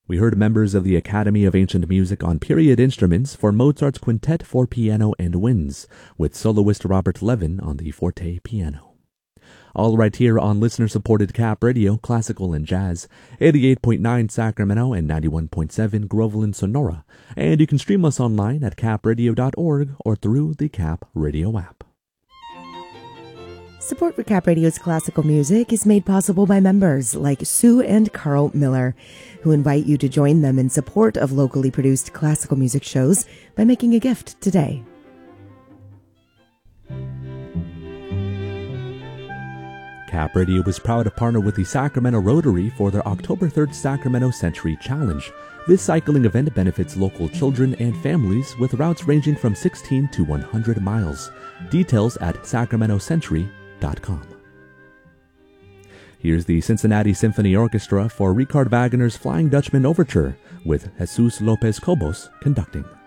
We heard members of the Academy of Ancient Music on period instruments for Mozart's Quintet for Piano and Winds, with soloist Robert Levin on the forte piano. All right here on listener-supported Cap Radio, classical and jazz, 88.9 Sacramento and 91.7 Groveland, Sonora. And you can stream us online at capradio.org or through the Cap Radio app. Support for Cap Radio's classical music is made possible by members like Sue and Carl Miller, who invite you to join them in support of locally produced classical music shows by making a gift today. Cap Radio is proud to partner with the Sacramento Rotary for their October 3rd Sacramento Century Challenge. This cycling event benefits local children and families with routes ranging from 16 to 100 miles. Details at sacramentocentury.com. Here's the Cincinnati Symphony Orchestra for Richard Wagner's Flying Dutchman Overture with Jesus Lopez Cobos conducting.